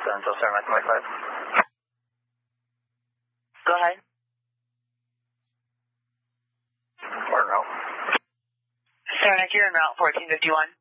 until 725. Go ahead. Or no. Saranac, you're en route 1451.